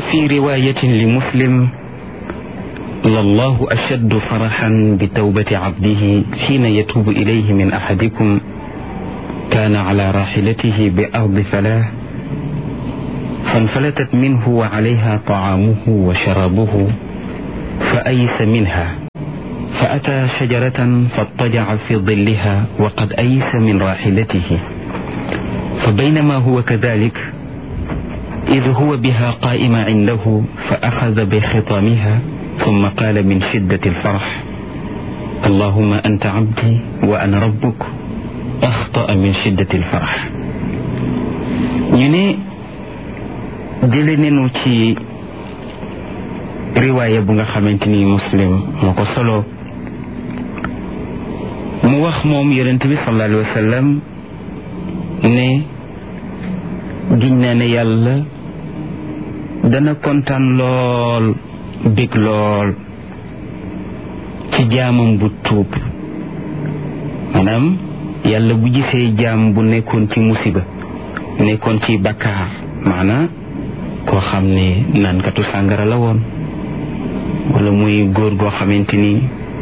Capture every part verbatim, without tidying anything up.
وفي رواية لمسلم لله أشد فرحا بتوبة عبده حين يتوب إليه من أحدكم كان على راحلته بأرض فلاة فانفلتت منه وعليها طعامه وشرابه فأيس منها فأتى شجرة فاضطجع في ظلها وقد أيس من راحلته فبينما هو كذلك إذ هو بها قائم عنده فأخذ بخطامها ثم قال من شدة الفرح اللهم أنت عبدي وأنا ربك أخطأ من شدة الفرح. ñu ne jële nañu ci riwaaya bu nga xamante ni Muslim moo ko solo mu wax moom yonent bi sallallahu alayhi wa sallam ne giñ naa ne yàlla dana kontaan lool bég lool ci jaamam bu tuub maanaam yàlla bu gisee jaam bu nekkoon ci musiba nekkoon ci bakkaar maanaam koo xam ne naankatu sàngara la woon wala muy góor goo xamante ni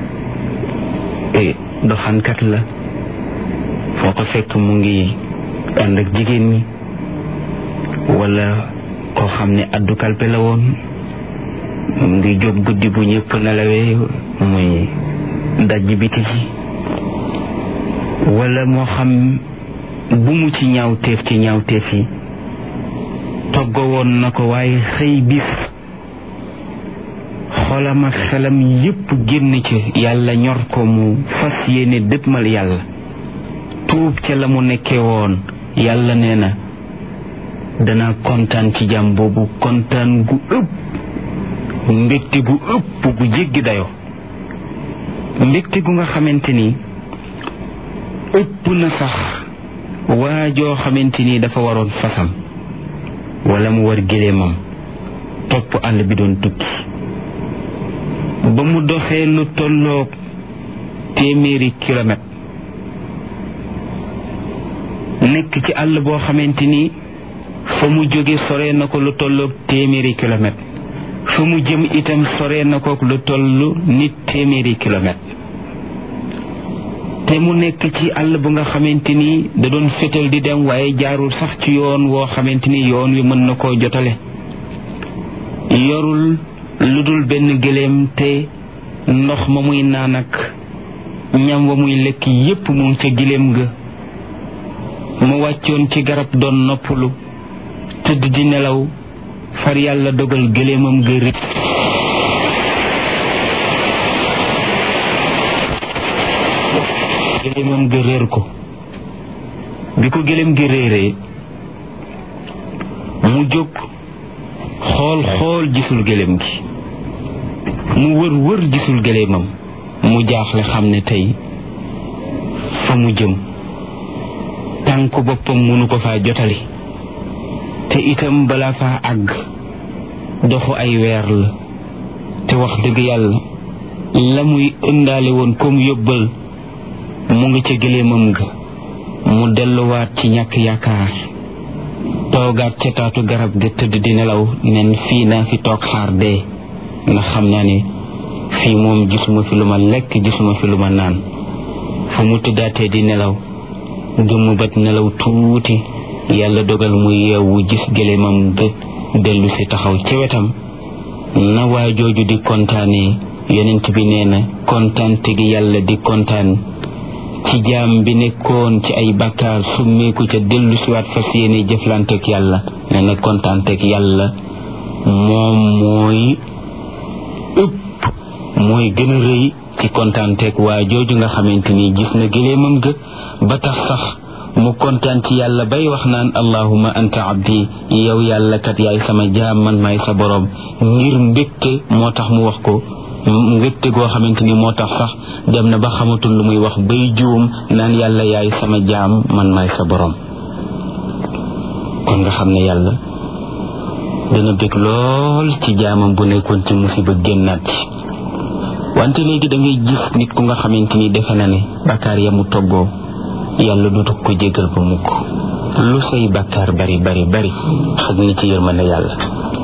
doxankat la foo ko fekk mu ngi ànd ak jigéen ñi wala koo xam ne addu kalpe la woon mu ngi jóg guddi bu ñëpp nelawee muy dajj biti ji wala moo xam bu mu ci ñaawteef ci ñaawteef yi toggo woon na ko waaye xëy bis xolam ak xelam yépp génn ci yàlla ñor ko mu fas yéene dëppmal yàlla tuub ca la mu nekkee woon yàlla nee na dana kontaan ci jàmm boobu kontaan gu ëpp mbégte gu ëpp gu jéggi dayo mbégte gu nga xamante ni ëpp na sax waa joo xamante ni dafa waroon fasam wala mu war géléemam topp àll bi doon tukki ba mu doxee lu tolloog téeméeri kilomètre nekk ci àll boo xamante ni fa mu jóge sore na ko lu tolloog téeméeri kilomètre fa mu jëm itam sore na ko lu tollu nit téeméeri kilomètre te mu nekk ci àll bu nga xamante ni da doon fétal di dem waaye jaarul sax ci yoon woo xamante ni yoon wi mën na koo jotale yorul lu dul benn gëléem te ndox ma muy naan ak ñam wa muy lekk yépp mu ngi ca gëléem ga mu wàccoon ci garab doon noppalu tëdd di nelaw far yàlla dogal gëléemam ga rëcc gëléemam ga réer ko bi ko gëléem gi réeree mu jóg xool xool gisul gëléem gi mu wër wër gisul gëléemam mu jaaxle xam ne tey fa mu jëm tànku boppam mënu ko faa jotali te itam balaa faa àgg doxu ay weer la te wax dëgg yàlla la muy ëndaale woon comme yóbbal mu ngi ca gëléemam ga mu delluwaat ci ñàkk yaakaar toogaat ca taatu garab ga tëdd di nelaw nen fii naa fi toog xaar dee ndax xam naa ne fii moom gisuma fi lu ma lekk gisuma fi lu ma naan fu mu tëddaatee di nelaw gëmmu bat nelaw tuuti yàlla dogal mu yeewu gis gëléemam ga dellu si taxaw ci wetam na waa jooju di kontaanee yonent bi nee na kontaante gi yàlla di kontaan ci jaam bi nekkoon ci ay bakkaar summeeku ca dellu siwaat fas yéene jëflanteeg yàlla nee na kontaanteeg yàlla moom mooy ëpp mooy gën a rëy ci kontaanteeg waa jooju nga xamante ni gis na gëléemam ga ba tax sax mu kontaan ci yàlla bay wax naan allahumma anta abdi yow yàlla kat yaay sama jaam man maay sa borom ngir mbégte moo tax mu wax ko mbégte goo xamante ni moo tax sax dem na ba xamatul lu muy wax bay juum naan yàlla yaay sama jaam man maay sa borom kon nga xam ne yàlla dana bég lool ci jaamam bu nekkoon ci musiba génnaat ci wante léegi da ngay gis nit ku nga xamante ni defe na ne bakkaar ya mu toggoo yàlla du ko jégal ba mukk lu say bakkaar bari bari bari xaj na ci yërmande yàlla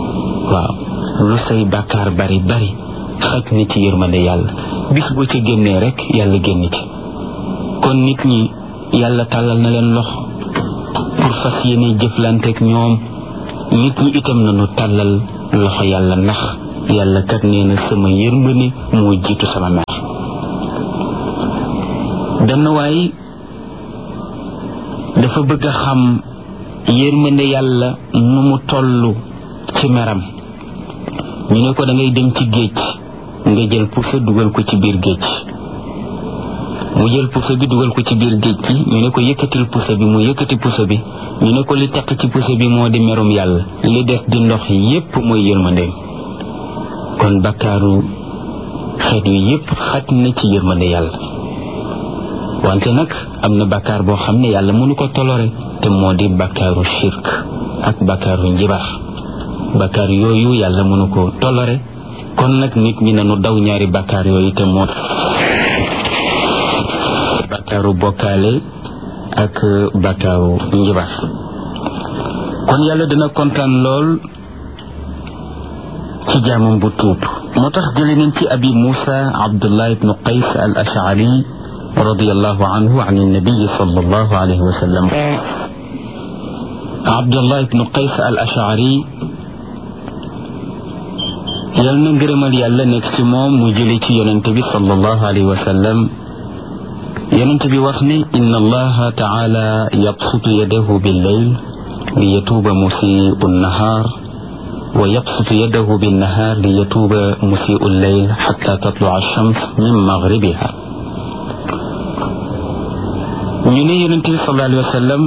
waaw lu say bàkkaar bari bari xaj na ci yërmande yàlla bis boo ci génnee rek yàlla génn ci kon nit ñi yàlla tàllal na leen loxo pour fas yéene jëflanteeg ñoom nit ñi itam nañu tàllal loxo yàlla ndax yàlla kat nee na sama yërmande moo jiitu sama mer benn waay dafa bëgg a xam yërmande yàlla nu mu tollu ci meram ñu ne ko da ngay dem ci géej nga jël puso dugal ko ci biir géej mu jël puso bi dugal ko ci biir géej gi ñu ne ko yëkkatil puso bi mu yëkkati puso bi ñu ne ko li taq ci puso bi moo di merum yàlla li des di ndox yépp mooy yërmandeem kon bakkaaru xeet yu yépp xaj na ci yërmande yàlla wante nag am na bakkaar boo xam ne yàlla mënu ko toléré te moo di bakkaaru shirk ak bakkaaru njibar bakkaar yooyu yàlla mënu ko toléré kon nag nit ñi nañu daw ñaari bakkaar yooyu te moo bakkaaru bokkaale ak bakkaaru njibar kon yàlla dina kontaan lool ci jaamam bu tuub moo tax jële nañ ci abi Musa Abdullah ibnu Qays al Ash'ari radiyallahu anhu an an-nabi sallallahu alayhi wa sallam Abdullah ibnu Qays al Ash'ari yal na ngërëmal yàlla nekk ci moom mu jële ci yonente bi sallallahu alayhi wa sallam yonente bi wax ne inna allaha taala yabsutu yadahu bil-layl li yatuuba musii'u an-nahaar wa yabsutu yadahu bin-nahaar li yatuuba musii'u al-layl hatta tatlu'a ash-shams min maghribiha ñu ne yonente bi sallallahu alayhi wa sallam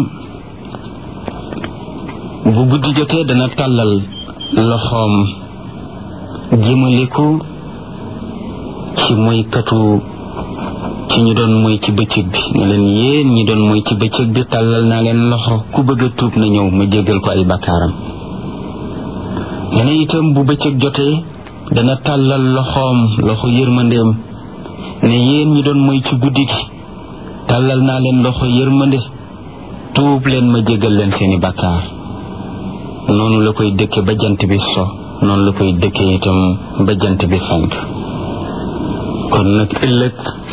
bu guddi jotee dana tàllal loxoom jëmale ko ci moykatu ci ñu doon moy ci bëccëg bi ne leen yéen ñi doon moy ci bëccëg bi tàllal naa leen loxo ku bëgg a tuub na ñëw ma jéggal ko ay bakkaaram nee itam bu bëccëg jotee dana tàllal loxoom loxo yërmandeem ne yéen ñi doon moy ci guddi gi tàllal naa leen loxo yërmande tuub leen ma jéggal leen seeni bakkaar noonu la koy dëkke ba jant bi so noonu la koy dëkkee itam ba jant bi fenk kon nag ëllëg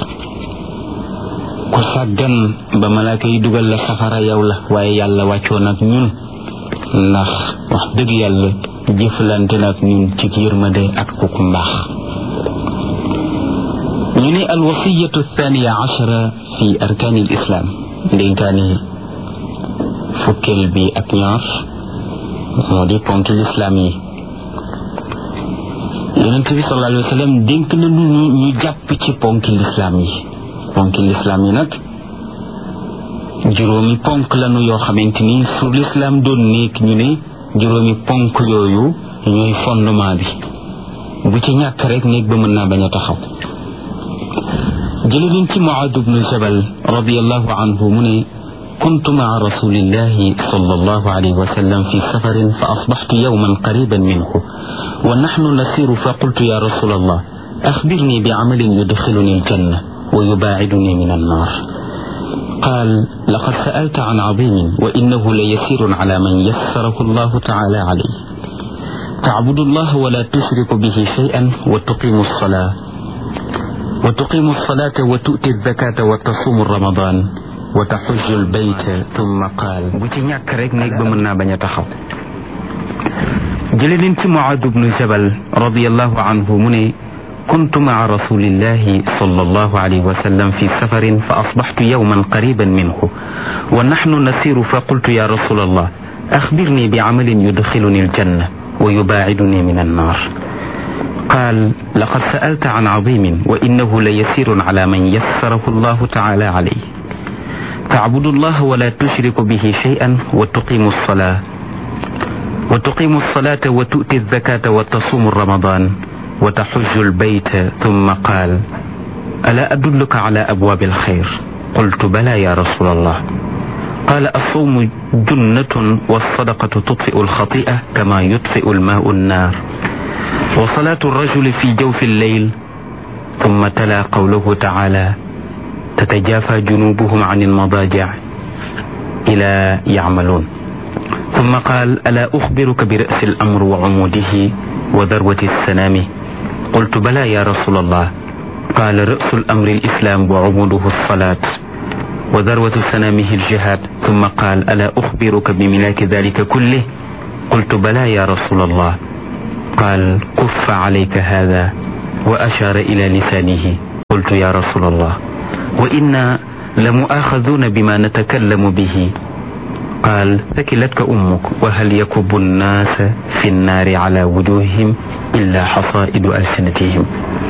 ku sàggan ba malaaka yi dugal la safara yow la waaye yàlla wàccoo nag ñun ndax wax dëgg yàlla jëflante nag ñun ci yërmande ak kuk mbaax ñu ne al wasiyatu thaniya ashara fi arkaani al islam ndénkaani fukkeel bi ak ñaar moo di ponki lislaam yi yonent bi sallallahu alayhi wa sallam dénk na ñu ñu jàpp ci ponki lislaam yi ponki lislaam yi nag juróomi ponk lañu yoo xamante ni su lislaam doon nekk ñu ne juróomi ponk yooyu ñooy fondement bi bu ci ñàkk rek néeg ba mën naa bañ a taxaw jële nañ ci Muaad ibnu Jabal radiyallahu anhu mu ne كنت مع رسول الله صلى الله عليه وسلم في سفر فأصبحت يوما قريبا منه ونحن نسير فقلت يا رسول الله أخبرني بعمل يدخلني الجنة ويباعدني من النار قال لقد سألت عن عظيم وإنه ليسير على من يسره الله تعالى عليه تعبد الله ولا تشرك به شيئا وتقيم الصلاة وتقيم الصلاة وتؤتي الزكاة وتصوم رمضان وتحج البيت ثم قال بوتي ñak rek nek ba mën na baña taxaw jëlé leen ci Muaad ibn Jabal radiyallahu anhu mu ne كنت مع رسول الله صلى الله عليه وسلم في سفر فأصبحت يوما قريبا منه ونحن نسير فقلت يا رسول الله أخبرني بعمل يدخلني الجنة ويباعدني من النار قال لقد سألت عن عظيم وإنه ليسير على من يسره الله تعالى عليه تعبد الله ولا تشرك به شيئا وتقيم الصلاة وتقيم الصلاة وتؤتي الزكاة وتصوم رمضان وتحج البيت ثم قال ألا أدلك على أبواب الخير قلت بلى يا رسول الله قال الصوم جنة والصدقة تطفئ الخطيئة كما يطفئ الماء النار وصلاة الرجل في جوف الليل ثم تلا قوله تعالى تتجافى جنوبهم عن المضاجع إلى يعملون ثم قال ألا أخبرك برأس الأمر وعموده وذروة السنام قلت بلى يا رسول الله قال رأس الأمر الإسلام وعموده الصلاة وذروة سنامه الجهاد ثم قال ألا أخبرك بملاك ذلك كله قلت بلى يا رسول الله قال كف عليك هذا وأشار إلى لسانه قلت يا رسول الله وإنا لمؤاخذون بما نتكلم به قال ثكلتك أمك وهل يكب الناس في النار على وجوههم إلا حصائد ألسنتهم.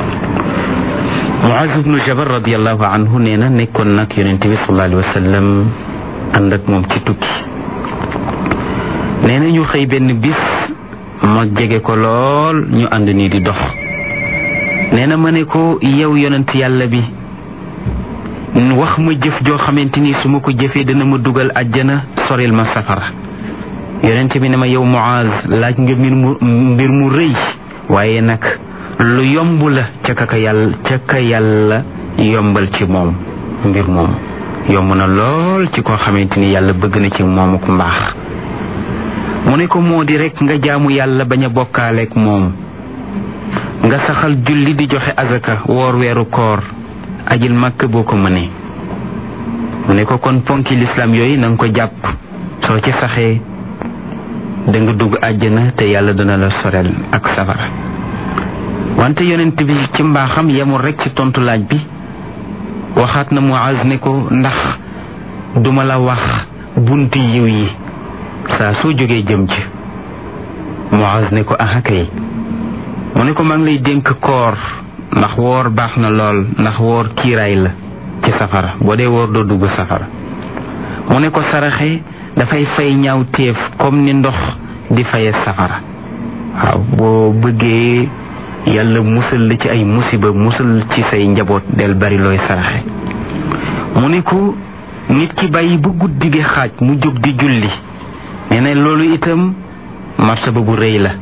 Muaz ibnu Jabal radiyallahu anhu nee na nekkoon nag yonent bi sallallahu alayhi wa sallam ànd ak moom ci tukki. nee na ñu xëy benn bis ma jege ko lool ñu ànd nii di dox. nee na ma ne ko yow yonent yàlla bi wax ma jëf joo xamante ni su ma ko jëfee dana ma dugal àjjana soril ma safara. yonent bi ne ma yow Muaz laaj nga mbir mu mbir mu rëy waaye nag lu yomb la ca ka yàlla ca ka yàlla yombal ci moom mbir moom yomb na lool ci koo xamante ni yàlla bëgg na ci moom ak mbaax. mu ne ko moo di rek nga jaamu yàlla bañ a bokkaaleek moom nga saxal julli di joxe azaka woor weeru koor ajil màkk boo ko mënee. mu ne ko kon ponki lislaam yooyu na nga ko jàpp soo ci saxee da nga dugg àjjana te yàlla dana la sorel ak safara. wante yonent bi ci mbaaxam yemul rek ci tontu laaj bi waxaat na Muaz ne ko ndax duma la wax bunti yiw yi saa soo jógee jëm ci. Muaz ne ko aha kay. mu ne ko maa ngi lay dénk koor ndax woor baax na lool ndax woor kiiraay la ci safara boo dee woor doo dugg safara. mu ne ko saraxe dafay fay ñaaw téef comme ni ndox di faye safara. waaw boo bëggee yàlla musal la ci ay musiba musal ci say njaboot del bari looy saraxe. mu ne ko nit ki bàyyi bu guddi gi xaaj mu jóg di julli nee na loolu itam martaba bu rëy la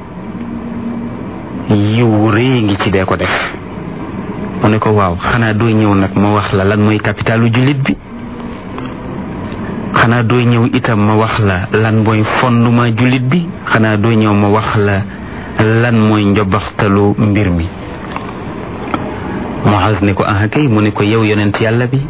yiw rëy ngi ci dee ko def. mu ne ko waaw xanaa doo ñëw nag ma wax la lan mooy capitalu jullit bi xanaa doo ñëw itam ma wax la lan mooy fondement jullit bi xanaa doo ñëw ma wax la lan mooy njobaxtalu mbir mi. Muaz ne ko ah kay. mu ne ko yow yonent yàlla bi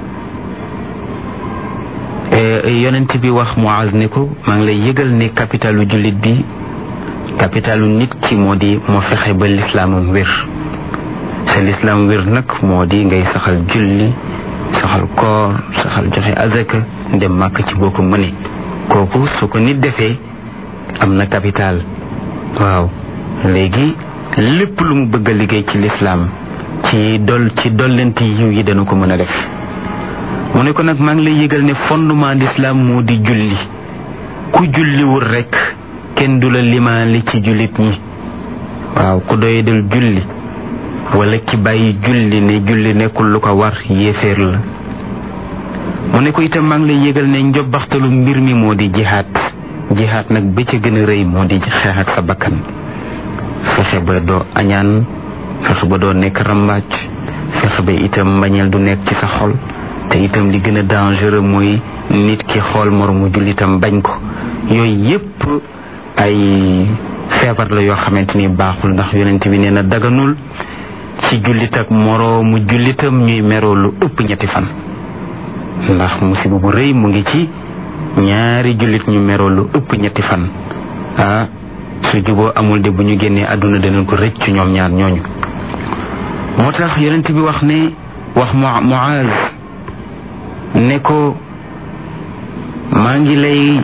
yonent bi wax Muaz ne ko maa ngi lay yëgal ne capitalu jullit bi capitalu nit ki moo di moo fexe ba lislaamam wér. sa lislaam wér nag moo di ngay saxal julli saxal koor saxal joxe azaka dem màkk ci boo ko mënee. kooku su ko nit defee am na capital. waaw léegi lépp lu mu bëgg a liggéey ci lislaam ci dol ci dollenti yiw yi dana ko mën a def. mu ne ko nag maa ngi lay yëgal ne fondement l'islam moo di julli. ku julliwul rek kenn du la limaali ci jullit ñi. waaw ku doy del julli wala ki bàyyi julli ne julli nekkul lu ko war yéeféer la. mu ne ko itam maa ngi lay yëgal ne njobbaxtalu mbir mi moo di jihaad. jihaad nag ba ca gën a rëy moo di xeex ak sa bakkan. fexe ba doo añaan fexe ba doo nekk rambaaj fexe ba itam mbañeel du nekk ci sa xol te itam li gën a dangereux mooy nit ki xool moromu jullitam bañ ko. yooyu yépp ay feebar la yoo xamante ni baaxul ndax yonent bi nee na daganul ci jullit ak moroomu jullitam ñuy meroo lu ëpp ñetti fan. ndax musiba bu rëy mu ngi ci ñaari jullit ñu meroo lu ëpp ñetti fan. ah su juboo amul de bu ñu génnee àdduna danañ ko rëcc ci ñoom ñaar ñooñu. moo tax yonent bi wax ne wax Muaz ne ko maa ngi lay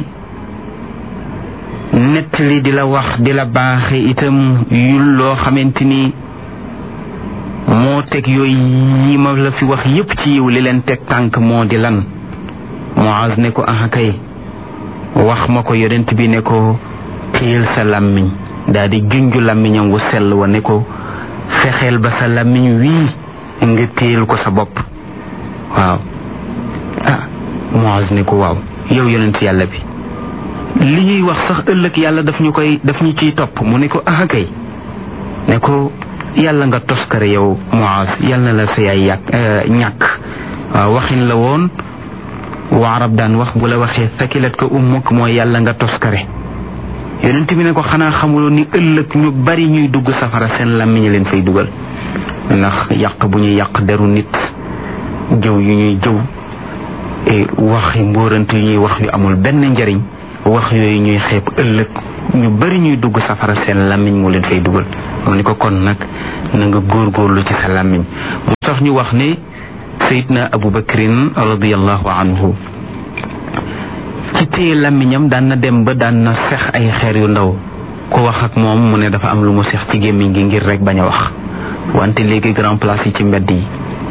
nettali di la wax di la baaxe itam yul loo xamante ni moo teg yooyu yi ma la fi wax yépp ci yiw li leen teg tànk moo di lan. Muaz ne ko ah kay. wax ma ko yonent bi ne ko téyel sa làmmiñ daal di junju làmmiñam wu sell wa ne ko fexeel ba sa làmmiñ wii nga téyel ko sa bopp. waaw ah Muaz ne ko waaw yow yonent yàlla bi li ñuy wax sax ëllëg yàlla daf ñu koy daf ñu ciy topp. mu ne ko ah kay. ne ko yàlla nga toskare yow Muaz yàlla na la sa yaay yàq ñàkk. waaw waxin la woon wa arab daan wax bu la waxee sakilat ko ummuk mooy yàlla nga toskare yonent bi ne ko xanaa xamuloo ni ëllëg ñu bari ñuy dugg safara seen làmmiñ leen fay dugal ndax yàq bu ñuy yàq deru nit jëw yu ñuy jëw wax yu mbóorant yu ñuy wax yu amul benn njariñ wax yooyu ñuy xeeb ëllëg ñu bari ñuy dugg safara seen làmmiñ moo leen fay dugal mu ni ko kon nag na nga góorgóorlu ci sa làmmiñ mu tax ñu wax ne Seydina Abu Bakrin radiyallahu anhu ci téye làmmiñam daan na dem ba daan na sex ay xeer yu ndaw ku wax ak moom mu ne dafa am lu mu sex ci gémmiñ gi ngir rek bañ a wax wante léegi grand place yi ci mbedd yi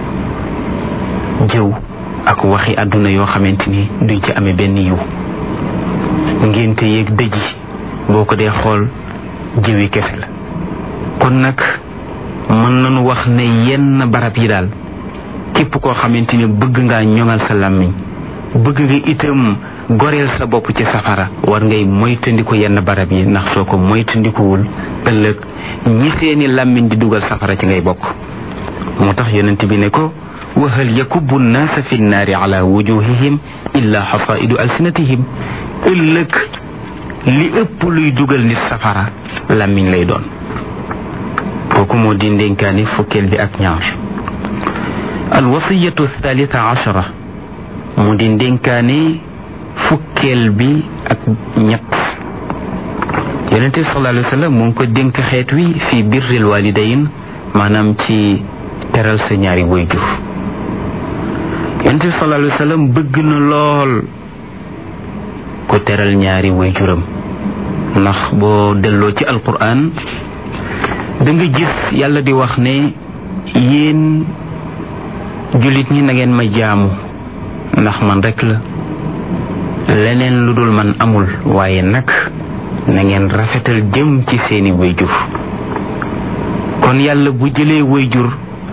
jëw ak waxi àdduna yoo xamante ni duñ ci amee benn yiw ngénte yeeg dëj yi boo ko dee xool jëwi kese la kon nag mën nañu wax ne yenn barab yi daal képp koo xamante ni bëgg ngaa ñoŋal sa làmmiñ bëgg nga itam goreel sa bopp ci safara war ngay moytandiku yenn barab yi ndax soo ko moytandikuwul ëllëg ñi seeni làmmiñ di dugal safara ci ngay bokk moo tax yonent bi ne ko wa hal yakubbu nnaasa fi nnaari ala wujuhihim illa xasaidu alsinatihim ëllëg li ëpp luy dugal nit safara làmmiñ lay doon kooku moo di ndénkaani fukkeel bi ak ñaar alwasiyatu thalitha ashara mu di ndénkaani fukkeel bi ak ñett yonente bi sallallahu alayhi wa sallam mu ngi ko dénk xeet wi fi birril walidayn maanaam ci teral sa ñaari waajur yonente bi sallallahu alayhi wa sallam bëgg na lool ko teral ñaari waajuram ndax boo delloo ci alquran da nga gis yàlla di wax ne yéen jullit ñi na ngeen ma jaamu ndax man rek la leneen lu dul man amul waaye nag na ngeen rafetal jëm ci seeni waajur kon yàlla bu jëlee waajur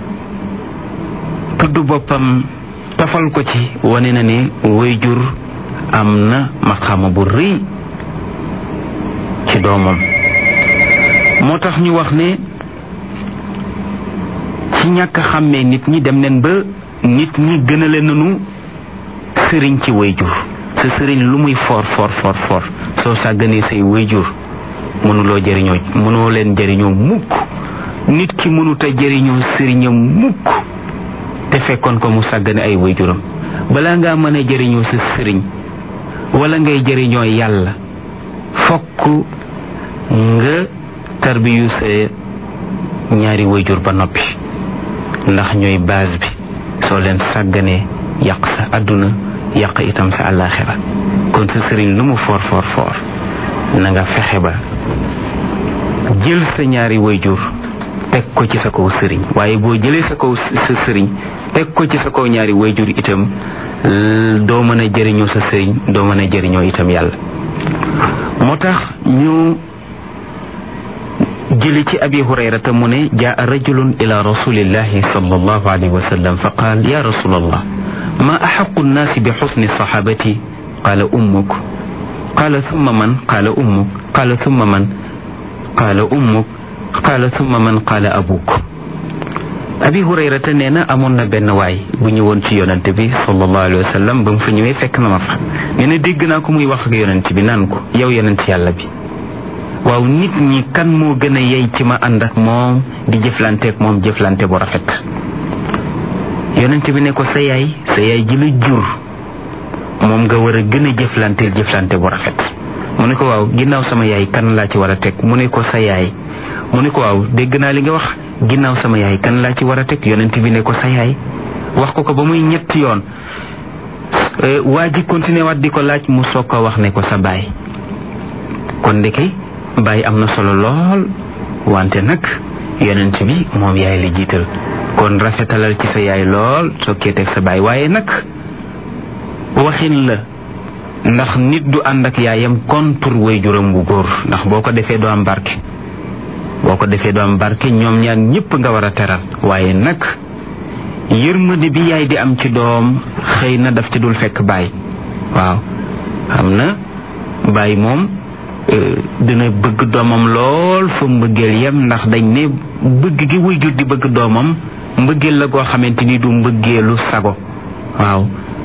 tudd boppam tafal ko ci wane na ne waajur am na maqaama bu rëy ci doomam moo tax ñu wax ne ci ñàkk a xàmmee nit ñi dem neen ba nit ñi gënale nañu sëriñ ci waajur sa sëriñ lu muy for for for for soo sàgganee say waajur mënuloo jëriñoo mënoo leen jëriñoo mukk nit ki mënuta jëriñoo sëriñam mukk te fekkoon ko mu sàggane ay waajuram balaa ngaa mën a jëriñoo sa sëriñ wala ngay jëriñoo yàlla fokk nga tarbiyu sa ñaari waajur ba noppi ndax ñooy base bi soo leen sàgganee yàq sa àdduna yàq itam sa àllaaxira kon sa sëriñ lu mu foor foor foor na nga fexe ba jël sa ñaari waajur teg ko ci sa kaw sëriñ waaye boo jëlee sa kaw sa sëriñ teg ko ci sa kaw ñaari waajur itam doo mën a jëriñoo sa sëriñ doo mën a jëriñoo itam yàlla moo tax ñu jëli ci abi hurayrata mu ne jaa rajulun ila rasulillahi sallallahu alayhi wa sallam fa qaal ya rasulallah ma axaqu nnaasi bi xusni saxaabati qaala ummuk qaala thumma man qaala ummuk qaala thumma man qaala ummuk qaala thumma man qaala abuk abi hurayrata nee na amoon na benn waay bu ñëwoon ci yonent bi sallallahu alayhi wa sallam ba mu fa ñëwee fekk na ma fa nee na dégg naa ko muy wax ak yonent bi naan ko yow yonent yàlla bi waaw nit ñi kan moo gën a yey ci ma ànd ak moom di jëflanteek moom jëflante bu rafet yonent bi ne ko sa yaay sa yaay ji la jur moom nga war a gën a jëflanteel jëflante bu rafet mu ne ko waaw ginnaaw sama yaay kan laa ci war a teg mu ne ko sa yaay mu ne ko waaw dégg naa li nga wax ginnaaw sama yaay kan laa ci war a teg yonent bi ne ko sa yaay wax ko ko ba muy ñetti yoon waa ji continué waat di ko laaj mu soog ko wax ne ko sa baay kon ndeke baay am na solo lool wante nag yonent bi moom yaay la jiital kon rafetalal ci sa yaay lool sokkee teg sa baay waaye nag waxin la ndax nit du ànd ak yaayam contre waajuram bu góor ndax boo ko defee doo am barke boo ko defee doo am barke ñoom ñaar ñëpp nga war a teral waaye nag yërmande bi yaay di am ci doom xëy na daf ci dul fekk baay waaw xam na baay moom dina bëgg doomam lool fa mbëggeel yem ndax dañ ne bëgg gi waajur di bëgg doomam mbëggeel la goo xamante ni du mbëggeelu sago waaw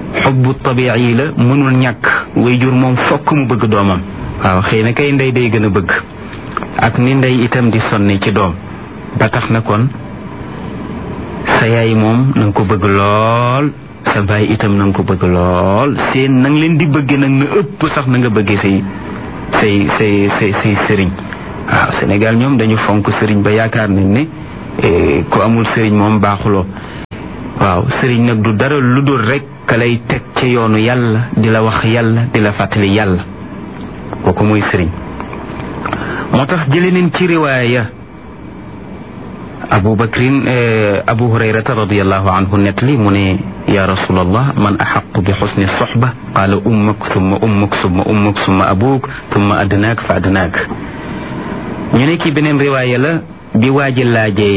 xubbu tabi'i la mënul ñàkk waajur moom fokk mu bëgg doomam waaw xëy na kay ndey day gën a bëgg ak ni ndey itam di sonne ci doom ba tax na kon sa yaay moom na nga ko bëgg lool sa baay itam na nga ko bëgg lool seen na nga leen di bëggee nag na ëpp sax na nga bëggee say say say say say sëriñ waaw Sénégal ñoom dañu fonk sëriñ ba yaakaar nañ ne ku amul sëriñ moom baaxuloo waaw sëriñ nag du dara lu dul rek ka lay teg ci yoonu yàlla di la wax yàlla di la fàttali yàlla kooku mooy sëriñ moo tax jële nañ ci riwaaya abu bakrin abu hurayrata radiallahu anhu nettali mu ne ya rasulallah man axaqu bi xusni soxba qaala ummuk summa ummuk summa ummuk summa abuk summa adnaak fa adnaak ñu ne ki beneen riwaaya la bi waaji laajee